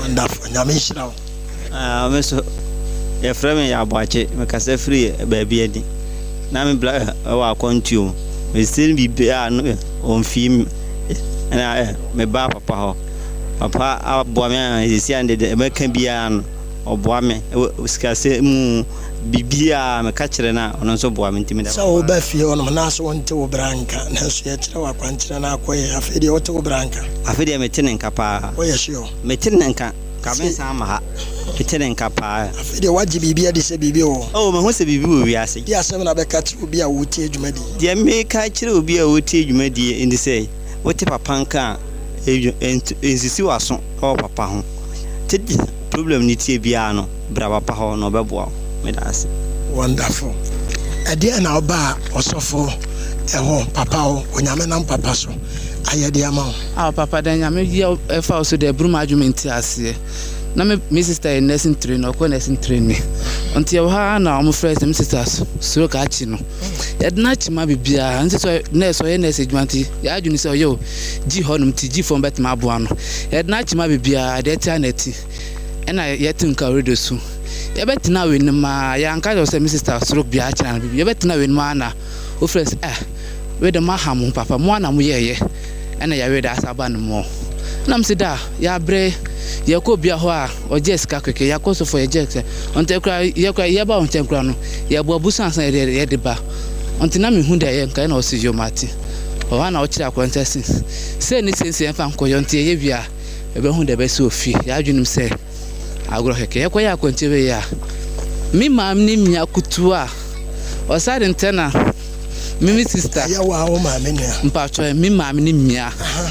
Wonderful. Nyamishra. Meso ya frame ya bwache mekase free baby edi. Na me bla wa kontu. Me still bi bia no on film. Na me ba papa ho. Papa abo me isi ande de me kan bia no obo me sikase mu bibia me ka kire na ono so bo me ntimi da. So ba fie ono na so wonte wo branka na so ya kire wa kwankire na akoye afedi wote wo branka. Afedi me tene nka pa. O ye sure. Me tene nka ka me sa ma ha. Me tene nka pa. Afedi waji bibia de se bibi o. Oh me ho se bibi wo wi ase. Dia se na be ka kire obi a wote adwumadi. Dia me ka kire obi a wote adwumadi ndi say wote papa nka ensisi waso o papa ho. Tedi problem ni tie bia no bra papa ho no bebo me da ase. Wonderful. Ade na oba osofo eho papa o onyame nam papa so ayede ama o papa da nyame ye efa so de brum argument ase na me sister is nursing trainer ko nursing training until you ha na am friends me sisters so ka chi no yed na chi ma bibia nti so nurse o ye nurse adwanti ya adwuni se yo gi honum ti gi fon bet ma aboa no yed na chi ma bibia de tia na ti ena yetin ka radio su ye betina we ni ma ya nka jo se me sister so bia chi na bibia ye betina we ni ma na o friends we de ma ham papa mo na mo ye ena ya we da asaba no mo na mse da ya bre ye ko bia ho a o Jessica kweke ya ko so for ye Jessica onte kra ye ba onte kra no ye bo abusan san ye de ba onte na me hu da ye nka na o si yo mati o ha na o kira kwantesi se ni sense enfa nko yo onte ye bia e be hu da be so fi ya adwunum se agro heke ye ko ya kwante be ya mi mam ni mia kutu a o sa de ntena mimi sister ya wa o ma me nua mpacho mi mam ni mia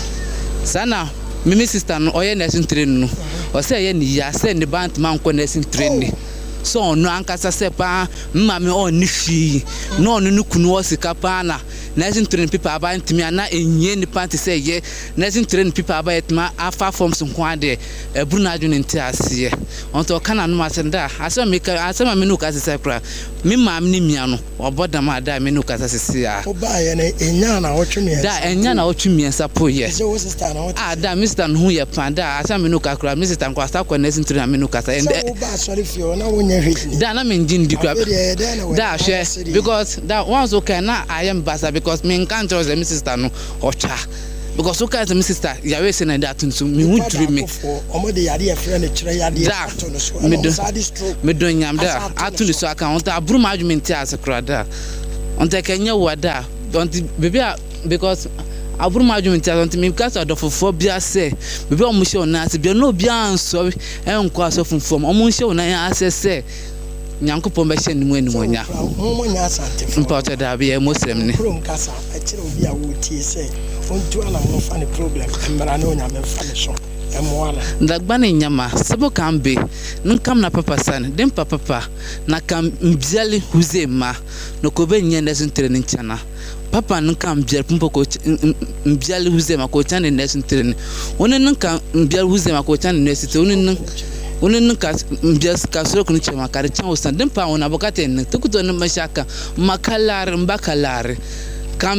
sana mimi sister no oye nursing training no o say ye ni ya say ni bant man ko nursing training so no ankasa se pa mama on ni fi no no kunu o sika pa na nursing training people aba ntimi ana enye ni panty say ye nursing training people aba etma afa forms nko ade ebru na adwene nti ase onto kana no masenda asema me no ka se kra mi mam ni mia no oboda ma da me no ka se a oba ye na enya na otwemi da enya na otwemi sapo ye so sister na da mister no ye pan da asema me no ka kra mi sister nko asa ko nursing training me no ka se oba sorry fio na wonya hweti da na me njin di kra da hwe because that once okay na I am basa because me can't trust the sister no ocha because so kind of sister ya we say na that so me hu tiri me omo de yade e frɛ ne kyerɛ yade ato no so me don nyam da ato no so aka on ta abrum argument as krada on ta kenya wada don't baby because abrum argument as on me because of phobia say baby o mu she na say be no bia anso enko asofufom o mu she na asese nyankopon be hye nimu animonya monya asante mpota da be muslim ne from kasa a kyerɛ obi a wotie sɛ ontu ana mo fa ne problem mbara na onya me fa ne so emwana ndagbane nyama sebo kambe nkam na papa san dem papa na kam mbiali huzema no ko be nyenda suntere nchana papa nkam mbiali pumpo ko mbiali huzema ko chane ne suntere wonen nkam mbiali huzema ko chane ne site wonen ka mbias ka soro kun chema kare chan osan dem pa wona bokate ne tukuto ne mashaka makalar mbakalar kam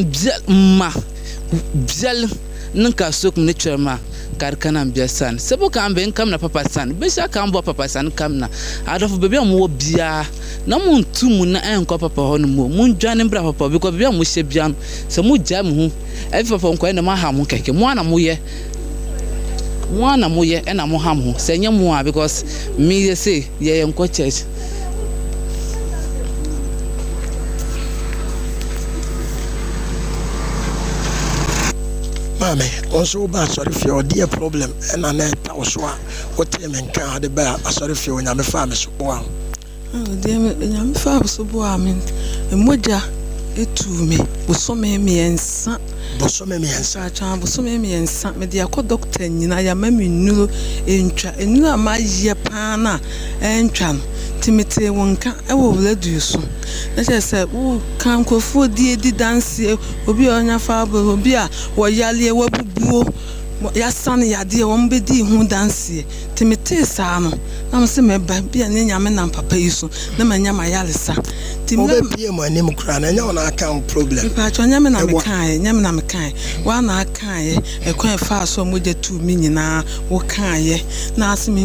bial nka sok ne chema kar kana mbiasan sebo kambe nkam na papa san be sha kambo papa san kamna adofo bebe am wo bia na mun tumu na enko papa hono mo mun dwane mbra papa because bebe am hye bia se mu jam hu efi papa nko na ma ha mu keke mu ana mu ye ena mo ham ho se nya mu a because me say ye enko church mame also ba sorry for your dear problem and na ta so a what men kan de ba sorry for your nyame fa me so bo a dear nyame fa so bo a men emoja etu me bosome miensa acha bosome miensa me dia ko doctor nyina ya mami nuru entwa amaye pa na entwa timete wonka ewo bladu so na se wo kan kofo di dance obi onya fa obi a wo yale wabubuo ya san ya de wo mbedi hu dance timete sa no na me se me ba bia ne nyame na papa yiso na manya mayalesa timbe bia mo anim kra na nya wona account problem pa cho nyame na me kan wa na kan e kwan fa so mo je tu mi nyina wo kan ye na asimi